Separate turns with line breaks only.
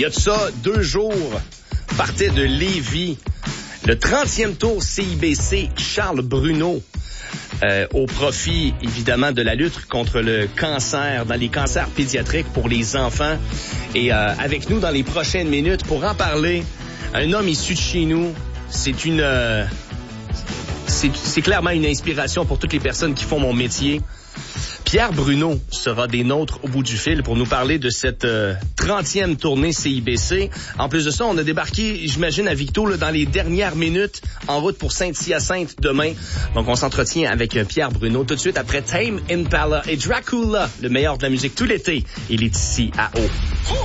Il y a de ça 2 jours, partait de Lévis, le 30e tour CIBC Charles Bruno, au profit, évidemment, de la lutte contre le cancer, dans les cancers pédiatriques pour les enfants. Et avec nous dans les prochaines minutes pour en parler, un homme issu de chez nous, c'est clairement une inspiration pour toutes les personnes qui font mon métier. Pierre Bruno sera des nôtres au bout du fil pour nous parler de cette 30e tournée CIBC. En plus de ça, on a débarqué, j'imagine, à Victo là, dans les dernières minutes en route pour Saint-Hyacinthe demain. Donc, on s'entretient avec Pierre Bruno tout de suite après Tame Impala et Dracula, le meilleur de la musique tout l'été. Il est ici à Eau.